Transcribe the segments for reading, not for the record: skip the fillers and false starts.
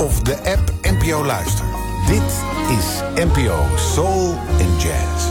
of de app NPO Luister. Dit is NPO Soul and Jazz.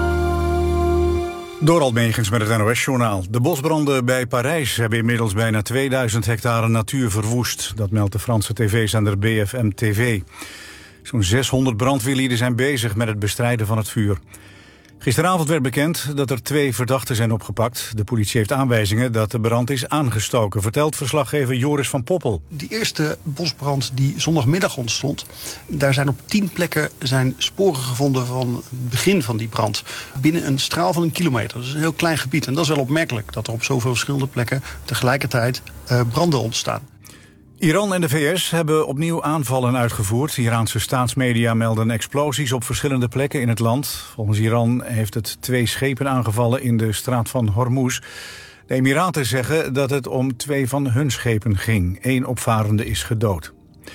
Dorald Megens met het NOS-journaal. De bosbranden bij Parijs hebben inmiddels bijna 2000 hectare natuur verwoest. Dat meldt de Franse tv-zender BFM TV. Zo'n 600 brandweerlieden zijn bezig met het bestrijden van het vuur. Gisteravond werd bekend dat er 2 verdachten zijn opgepakt. De politie heeft aanwijzingen dat de brand is aangestoken, vertelt verslaggever Joris van Poppel. Die eerste bosbrand die zondagmiddag ontstond, daar zijn op 10 plekken sporen gevonden van het begin van die brand. Binnen een straal van 1 kilometer. Dat is een heel klein gebied. En dat is wel opmerkelijk, dat er op zoveel verschillende plekken tegelijkertijd branden ontstaan. Iran en de VS hebben opnieuw aanvallen uitgevoerd. Iraanse staatsmedia melden explosies op verschillende plekken in het land. Volgens Iran heeft het 2 schepen aangevallen in de straat van Hormuz. De Emiraten zeggen dat het om 2 van hun schepen ging. 1 opvarende is gedood.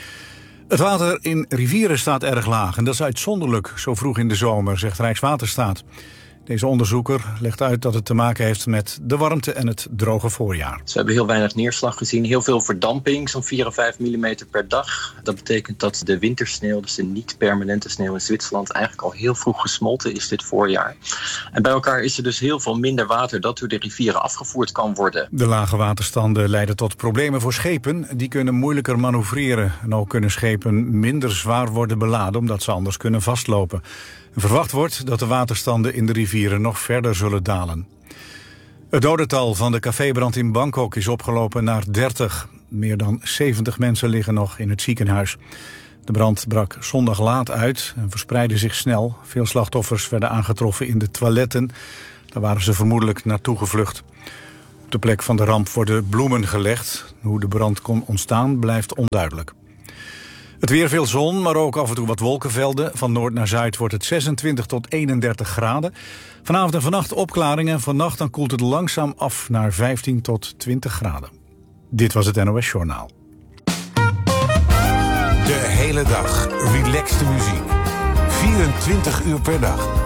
Het water in rivieren staat erg laag en dat is uitzonderlijk zo vroeg in de zomer, zegt Rijkswaterstaat. Deze onderzoeker legt uit dat het te maken heeft met de warmte en het droge voorjaar. Dus we hebben heel weinig neerslag gezien, heel veel verdamping, zo'n 4 of 5 millimeter per dag. Dat betekent dat de wintersneeuw, dus de niet-permanente sneeuw in Zwitserland, eigenlijk al heel vroeg gesmolten is dit voorjaar. En bij elkaar is er dus heel veel minder water dat door de rivieren afgevoerd kan worden. De lage waterstanden leiden tot problemen voor schepen. Die kunnen moeilijker manoeuvreren. En ook kunnen schepen minder zwaar worden beladen omdat ze anders kunnen vastlopen. Verwacht wordt dat de waterstanden in de rivieren nog verder zullen dalen. Het dodental van de cafébrand in Bangkok is opgelopen naar 30. Meer dan 70 mensen liggen nog in het ziekenhuis. De brand brak zondag laat uit en verspreidde zich snel. Veel slachtoffers werden aangetroffen in de toiletten. Daar waren ze vermoedelijk naartoe gevlucht. Op de plek van de ramp worden bloemen gelegd. Hoe de brand kon ontstaan blijft onduidelijk. Het weer, veel zon, maar ook af en toe wat wolkenvelden. Van noord naar zuid wordt het 26 tot 31 graden. Vanavond en vannacht opklaringen en vannacht dan koelt het langzaam af naar 15 tot 20 graden. Dit was het NOS Journaal. De hele dag relaxte muziek. 24 uur per dag.